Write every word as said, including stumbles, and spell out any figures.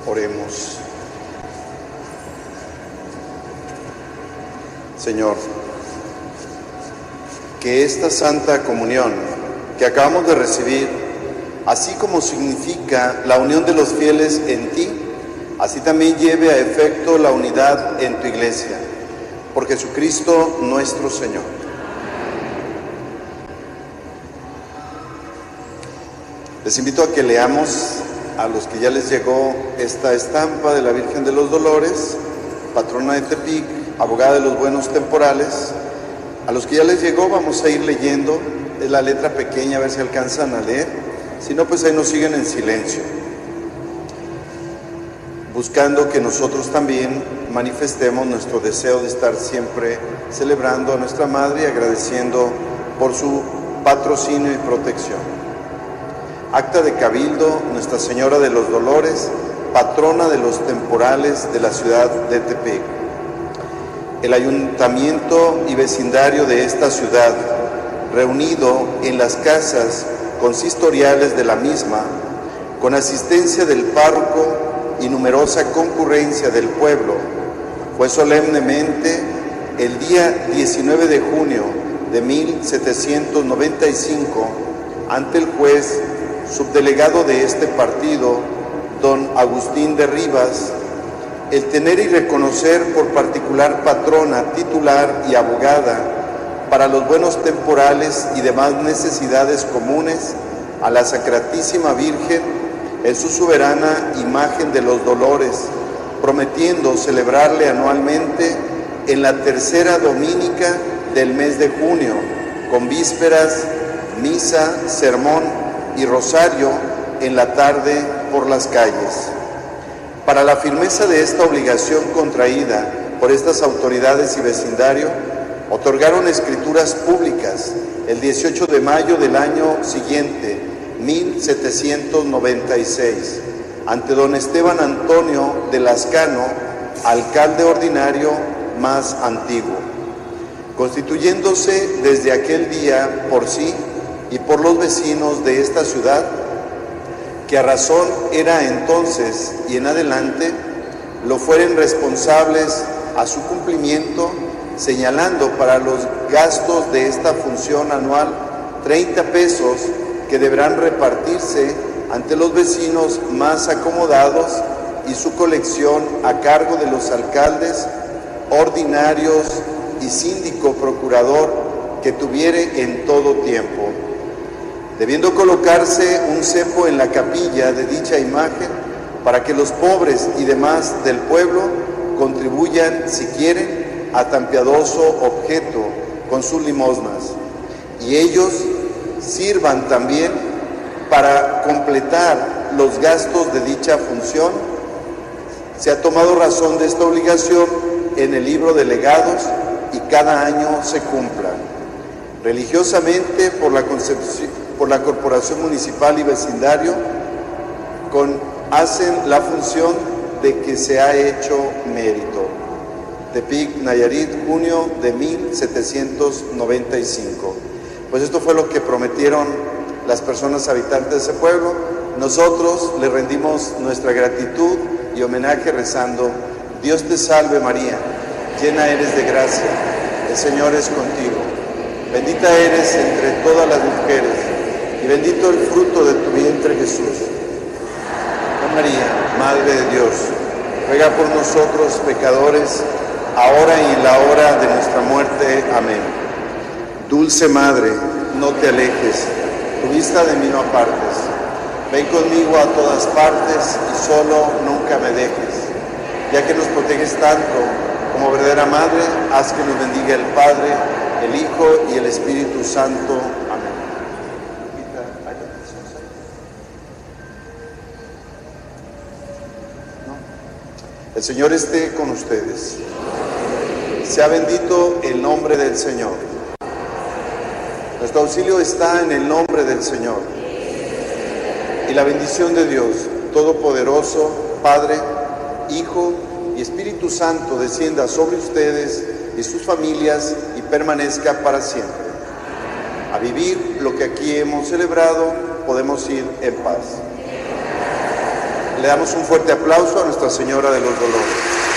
Oremos. Señor, que esta Santa Comunión que acabamos de recibir, así como significa la unión de los fieles en ti, así también lleve a efecto la unidad en tu Iglesia. Por Jesucristo nuestro Señor. Les invito a que leamos, a los que ya les llegó esta estampa de la Virgen de los Dolores, patrona de Tepic, abogada de los buenos temporales. A los que ya les llegó vamos a ir leyendo, es la letra pequeña, a ver si alcanzan a leer, si no pues ahí nos siguen en silencio, buscando que nosotros también manifestemos nuestro deseo de estar siempre celebrando a nuestra Madre y agradeciendo por su patrocinio y protección. Acta de Cabildo, Nuestra Señora de los Dolores, patrona de los temporales de la ciudad de Tepic. El ayuntamiento y vecindario de esta ciudad, reunido en las casas consistoriales de la misma, con asistencia del párroco y numerosa concurrencia del pueblo, fue solemnemente el día diecinueve de junio de mil setecientos noventa y cinco ante el juez subdelegado de este partido, don Agustín de Rivas, el tener y reconocer por particular patrona, titular y abogada para los buenos temporales y demás necesidades comunes a la Sacratísima Virgen en su soberana imagen de los dolores, prometiendo celebrarle anualmente en la tercera dominica del mes de junio, con vísperas, misa, sermón y rosario en la tarde por las calles. Para la firmeza de esta obligación contraída por estas autoridades y vecindario, otorgaron escrituras públicas el dieciocho de mayo del año siguiente, mil setecientos noventa y seis, ante don Esteban Antonio de Lascano, alcalde ordinario más antiguo, constituyéndose desde aquel día por sí y por los vecinos de esta ciudad, que a razón era entonces y en adelante lo fueren responsables a su cumplimiento, señalando para los gastos de esta función anual treinta pesos que deberán repartirse ante los vecinos más acomodados y su colección a cargo de los alcaldes, ordinarios y síndico procurador que tuviere en todo tiempo, debiendo colocarse un cepo en la capilla de dicha imagen para que los pobres y demás del pueblo contribuyan, si quieren, a tan piadoso objeto con sus limosnas, y ellos sirvan también para completar los gastos de dicha función. Se ha tomado razón de esta obligación en el libro de legados y cada año se cumpla. Religiosamente por la Concepción, por la Corporación Municipal y Vecindario, con, hacen la función de que se ha hecho mérito. Tepic, Nayarit, junio de mil setecientos noventa y cinco. Pues esto fue lo que prometieron las personas habitantes de ese pueblo. Nosotros le rendimos nuestra gratitud y homenaje rezando: Dios te salve María, llena eres de gracia, el Señor es contigo. Bendita eres entre todas las mujeres, y bendito el fruto de tu vientre Jesús. Oh María, Madre de Dios, ruega por nosotros pecadores, ahora y en la hora de nuestra muerte. Amén. Dulce Madre, no te alejes, tu vista de mí no apartes. Ven conmigo a todas partes y solo nunca me dejes. Ya que nos proteges tanto como verdadera Madre, haz que nos bendiga el Padre, el Hijo y el Espíritu Santo. Amén. El Señor esté con ustedes. Sea bendito el nombre del Señor. Nuestro auxilio está en el nombre del Señor. Y la bendición de Dios Todopoderoso, Padre, Hijo y Espíritu Santo descienda sobre ustedes y sus familias y permanezca para siempre. A vivir lo que aquí hemos celebrado, podemos ir en paz. Le damos un fuerte aplauso a Nuestra Señora de los Dolores.